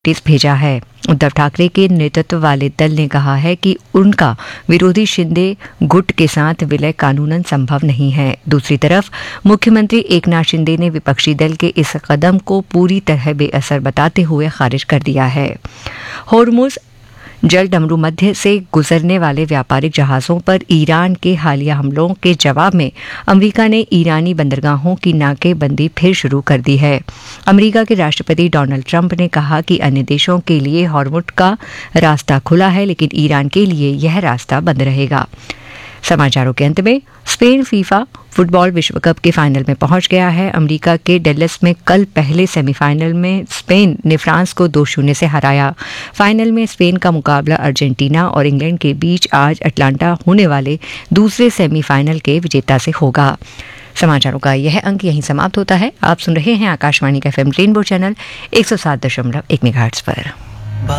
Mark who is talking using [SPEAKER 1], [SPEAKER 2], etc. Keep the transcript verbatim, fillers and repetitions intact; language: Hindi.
[SPEAKER 1] नोटिस भेजा है। उद्धव ठाकरे के नेतृत्व वाले दल ने कहा है कि उनका विरोधी शिंदे गुट के साथ विलय कानूनन संभव नहीं है। दूसरी तरफ मुख्यमंत्री एकनाथ शिंदे ने विपक्षी दल के इस कदम को पूरी तरह बेअसर बताते हुए खारिज कर दिया है। होर्मुज जल डमरू मध्य से गुजरने वाले व्यापारिक जहाज़ों पर ईरान के हालिया हमलों के जवाब में अमेरिका ने ईरानी बंदरगाहों की नाकेबंदी फिर शुरू कर दी है। अमेरिका के राष्ट्रपति डोनाल्ड ट्रंप ने कहा कि अन्य देशों के लिए हॉर्मुज का रास्ता खुला है, लेकिन ईरान के लिए यह रास्ता बंद रहेगा। समाचारों के अंत में स्पेन फीफा फुटबॉल विश्व कप के फाइनल में पहुंच गया है। अमेरिका के डल्लस में कल पहले सेमीफाइनल में स्पेन ने फ्रांस को दो शून्य से हराया। फाइनल में स्पेन का मुकाबला अर्जेंटीना और इंग्लैंड के बीच आज अटलांटा होने वाले दूसरे सेमीफाइनल के विजेता से होगा। समाचारों का यह अंक यहीं समाप्त होता है। आप सुन रहे हैं आकाशवाणी का एफएम रेनबो चैनल एक सौ सात दशमलव एक मेगाहर्ट्ज पर।